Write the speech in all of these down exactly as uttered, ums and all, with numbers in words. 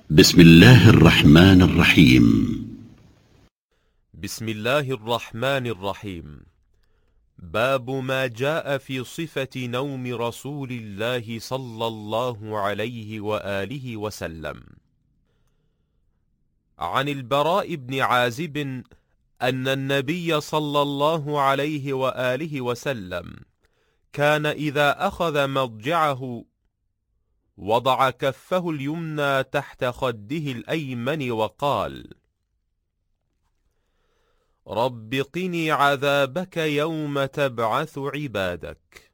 بسم الله الرحمن الرحيم. بسم الله الرحمن الرحيم. باب ما جاء في صفة نوم رسول الله صلى الله عليه وآله وسلم. عن البراء بن عازب أن النبي صلى الله عليه وآله وسلم كان إذا أخذ مضجعه وضع كفه اليمنى تحت خده الأيمن وقال: رب قني عذابك يوم تبعث عبادك.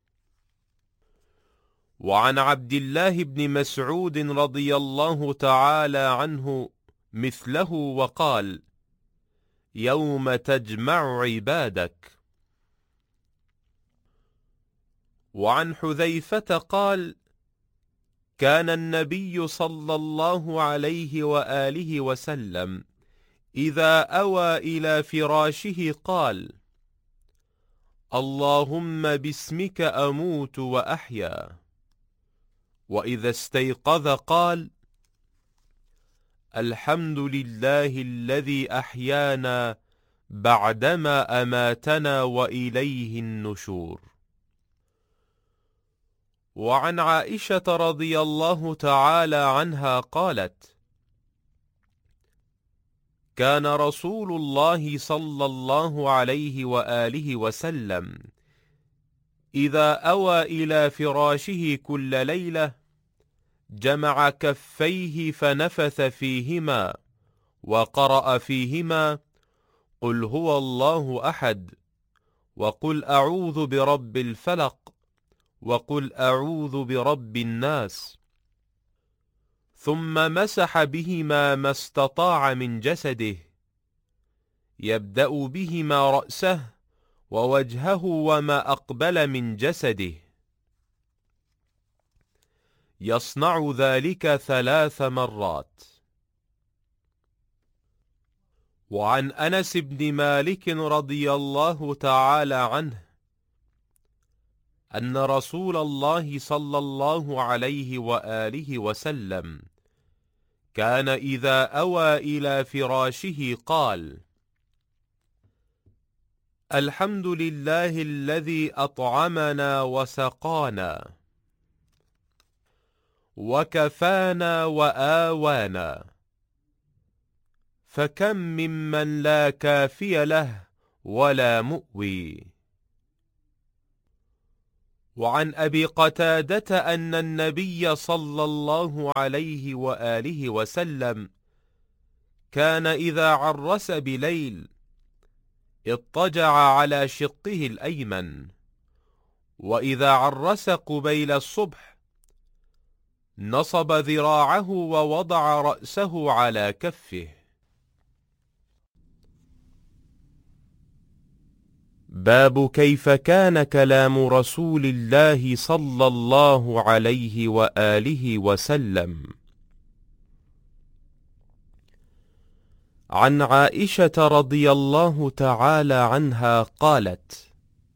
وعن عبد الله بن مسعود رضي الله تعالى عنه مثله وقال: يوم تجمع عبادك. وعن حذيفة قال: كان النبي صلى الله عليه وآله وسلم إذا أوى إلى فراشه قال: اللهم باسمك أموت وأحيا. وإذا استيقظ قال: الحمد لله الذي أحيانا بعدما أماتنا وإليه النشور. وعن عائشة رضي الله تعالى عنها قالت: كان رسول الله صلى الله عليه وآله وسلم إذا أوى إلى فراشه كل ليلة جمع كفيه فنفث فيهما وقرأ فيهما: قل هو الله أحد، وقل أعوذ برب الفلق، وقل أعوذ برب الناس، ثم مسح بهما ما استطاع من جسده، يبدأ بهما رأسه ووجهه وما أقبل من جسده، يصنع ذلك ثلاث مرات. وعن أنس بن مالك رضي الله تعالى عنه أن رسول الله صلى الله عليه وآله وسلم كان إذا أوى إلى فراشه قال: الحمد لله الذي أطعمنا وسقانا وكفانا وآوانا، فكم ممن لا كافي له ولا مؤوي. وعن أبي قتادة أن النبي صلى الله عليه وآله وسلم كان إذا عرس بليل اضطجع على شقه الأيمن، وإذا عرس قبيل الصبح نصب ذراعه ووضع رأسه على كفه. باب كيف كان كلام رسول الله صلى الله عليه وآله وسلم. عن عائشة رضي الله تعالى عنها قالت: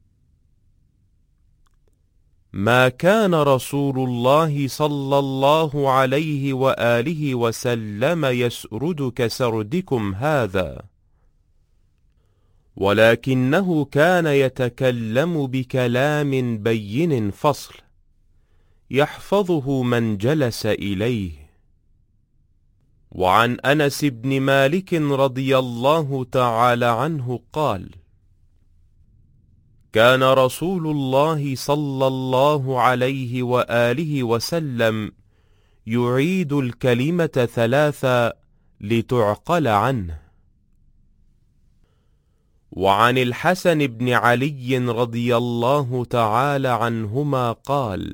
ما كان رسول الله صلى الله عليه وآله وسلم يسرد كسردكم هذا، ولكنه كان يتكلم بكلام بين فصل يحفظه من جلس إليه. وعن أنس بن مالك رضي الله تعالى عنه قال: كان رسول الله صلى الله عليه وآله وسلم يعيد الكلمة ثلاثا لتعقل عنه. وعن الحسن بن علي رضي الله تعالى عنهما قال: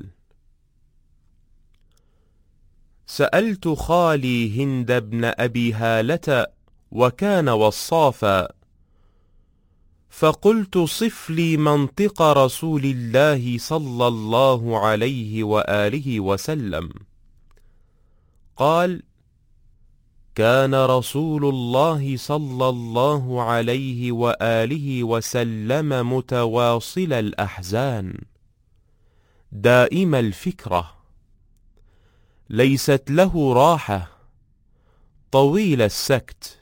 سألت خالي هند بن أبي هالة وكان وصافا، فقلت: صف لي منطق رسول الله صلى الله عليه وآله وسلم. قال: كان رسول الله صلى الله عليه وآله وسلم متواصل الأحزان دائم الفكرة، ليست له راحة، طويل السكت،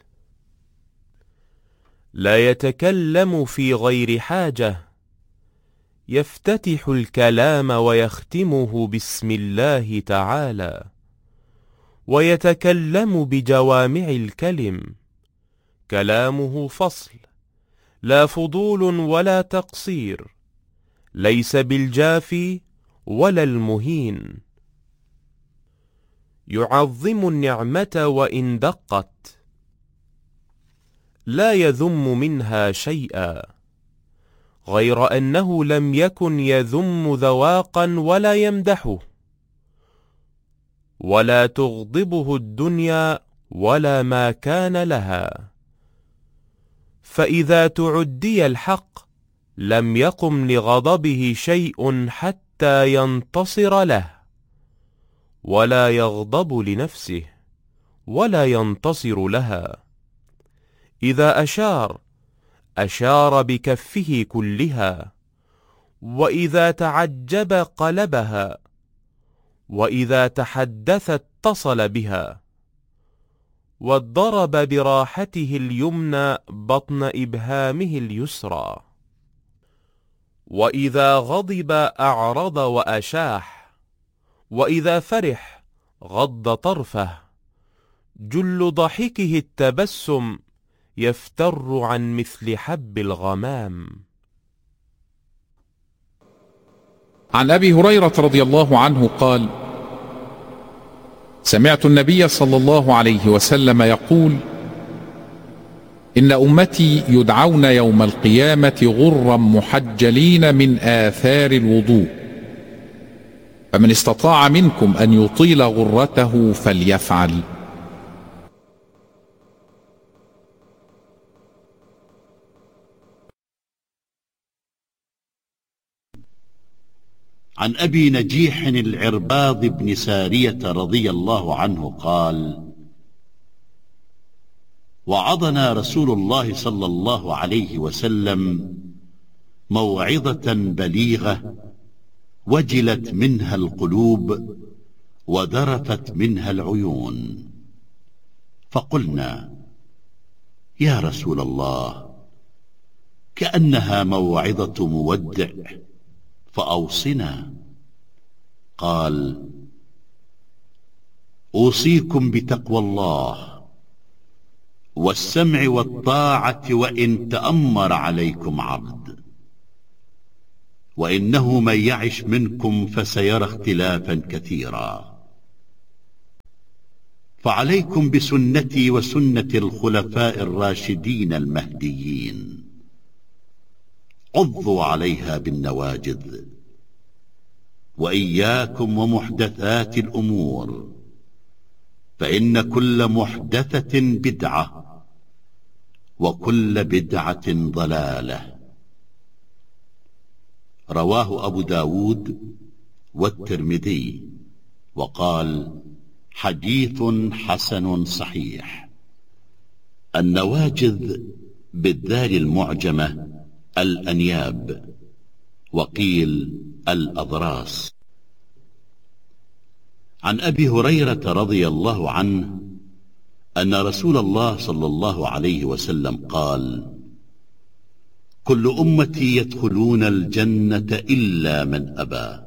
لا يتكلم في غير حاجة، يفتتح الكلام ويختمه بسم الله تعالى، ويتكلم بجوامع الكلم، كلامه فصل، لا فضول ولا تقصير، ليس بالجافي ولا المهين، يعظم النعمة وإن دقت، لا يذم منها شيئا، غير أنه لم يكن يذم ذواقا ولا يمدحه، ولا تغضبه الدنيا ولا ما كان لها، فإذا تعدي الحق لم يقم لغضبه شيء حتى ينتصر له، ولا يغضب لنفسه ولا ينتصر لها. إذا أشار أشار بكفه كلها، وإذا تعجب قلبها، وإذا تحدث اتصل بها، وضرب براحته اليمنى بطن إبهامه اليسرى، وإذا غضب أعرض وأشاح، وإذا فرح غض طرفه، جل ضحكه التبسم يفتر عن مثل حب الغمام. عن أبي هريرة رضي الله عنه قال: سمعت النبي صلى الله عليه وسلم يقول: إن أمتي يدعون يوم القيامة غرا محجلين من آثار الوضوء، فمن استطاع منكم أن يطيل غرته فليفعل. عن أبي نجيح العرباض بن سارية رضي الله عنه قال: وعظنا رسول الله صلى الله عليه وسلم موعظة بليغة، وجلت منها القلوب وذرفت منها العيون، فقلنا: يا رسول الله، كأنها موعظة مودع، فأوصنا. قال: أوصيكم بتقوى الله والسمع والطاعة وإن تأمر عليكم عبد، وإنه من يعش منكم فسيرى اختلافا كثيرا، فعليكم بسنتي وسنة الخلفاء الراشدين المهديين، عضوا عليها بالنواجذ، وإياكم ومحدثات الأمور، فإن كل محدثة بدعة، وكل بدعة ضلالة. رواه أبو داود والترمذي، وقال: حديث حسن صحيح. النواجذ بالذال المعجمة الأنياب، وقيل الأضراس. عن أبي هريرة رضي الله عنه أن رسول الله صلى الله عليه وسلم قال: كل أمتي يدخلون الجنة إلا من أبى.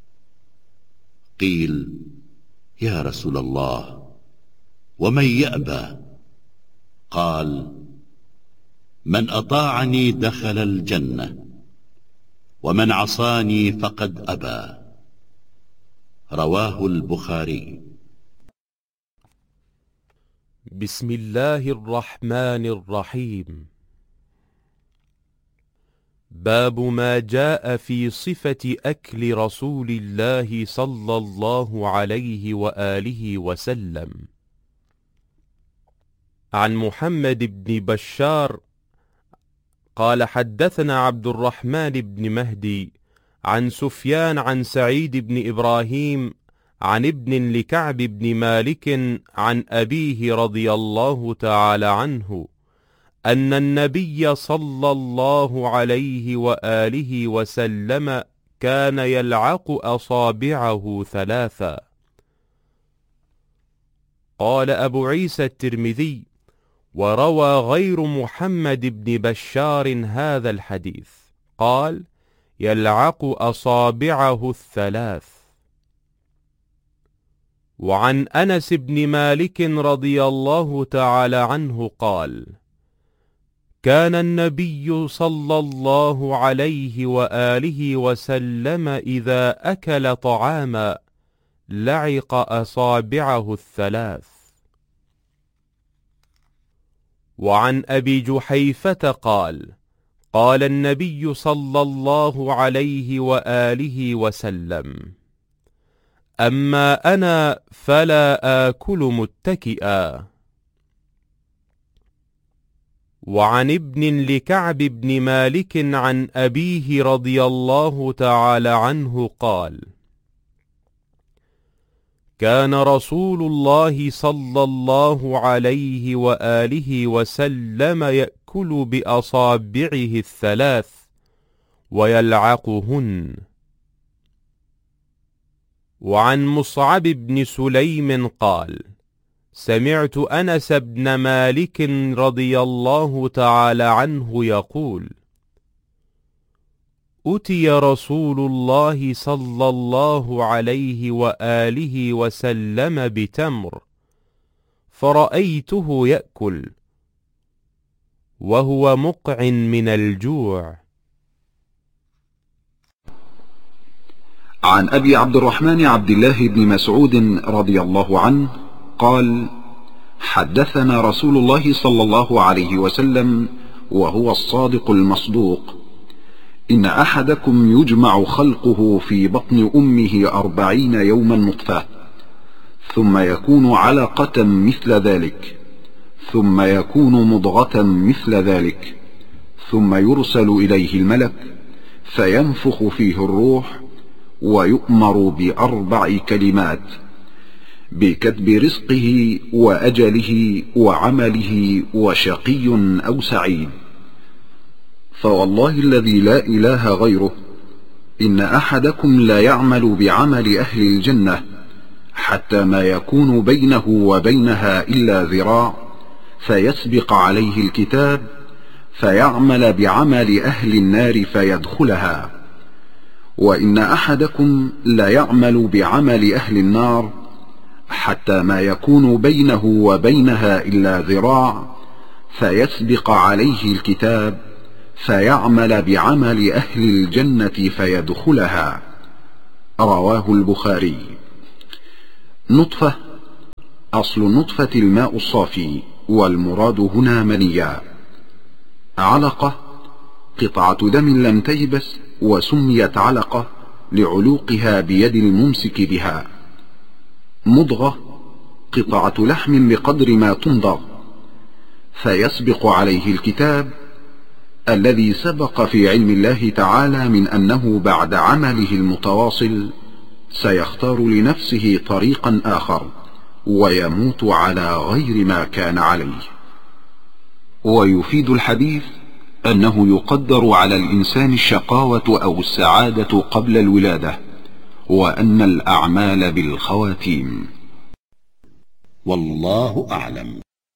قيل: يا رسول الله، ومن يأبى؟ قال: من أطاعني دخل الجنة، ومن عصاني فقد أبى. رواه البخاري. بسم الله الرحمن الرحيم. باب ما جاء في صفة أكل رسول الله صلى الله عليه وآله وسلم. عن محمد بن بشار قال: حدثنا عبد الرحمن بن مهدي عن سفيان عن سعيد بن إبراهيم عن ابن لكعب بن مالك عن أبيه رضي الله تعالى عنه أن النبي صلى الله عليه وآله وسلم كان يلعق أصابعه ثلاثا، قال أبو عيسى الترمذي: وروى غير محمد بن بشار هذا الحديث، قال: يلعق أصابعه الثلاث. وعن أنس بن مالك رضي الله تعالى عنه قال: كان النبي صلى الله عليه وآله وسلم إذا أكل طعاما لعق أصابعه الثلاث. وعن أبي جحيفة قال: قال النبي صلى الله عليه وآله وسلم: أما أنا فلا آكل متكئا. وعن ابن لكعب بن مالك عن أبيه رضي الله تعالى عنه قال: كان رسول الله صلى الله عليه وآله وسلم يأكل بأصابعه الثلاث ويلعقهن. وعن مصعب بن سليم قال: سمعت أنس بن مالك رضي الله تعالى عنه يقول: أتي رسول الله صلى الله عليه وآله وسلم بتمر فرأيته يأكل وهو مقع من الجوع. عن أبي عبد الرحمن عبد الله بن مسعود رضي الله عنه قال: حدثنا رسول الله صلى الله عليه وسلم وهو الصادق المصدوق: إن أحدكم يجمع خلقه في بطن أمه أربعين يوما نطفة، ثم يكون علقة مثل ذلك، ثم يكون مضغة مثل ذلك، ثم يرسل إليه الملك فينفخ فيه الروح ويؤمر بأربع كلمات: بكتب رزقه وأجله وعمله وشقي أو سعيد. فوالله الذي لا إله غيره إن أحدكم لا يعمل بعمل أهل الجنة حتى ما يكون بينه وبينها إلا ذراع، فيسبق عليه الكتاب فيعمل بعمل أهل النار فيدخلها، وإن أحدكم لا يعمل بعمل أهل النار حتى ما يكون بينه وبينها إلا ذراع، فيسبق عليه الكتاب فيعمل بعمل أهل الجنة فيدخلها. رواه البخاري. نطفة: أصل النطفة الماء الصافي، والمراد هنا منيا. علقة: قطعة دم لم تيبس وسميت علقة لعلوقها بيد الممسك بها. مضغة: قطعة لحم بقدر ما تمضغ. فيسبق عليه الكتاب الذي سبق في علم الله تعالى من أنه بعد عمله المتواصل سيختار لنفسه طريقا آخر ويموت على غير ما كان عليه. ويفيد الحديث أنه يقدر على الإنسان الشقاوة أو السعادة قبل الولادة، وأن الأعمال بالخواتيم. والله أعلم.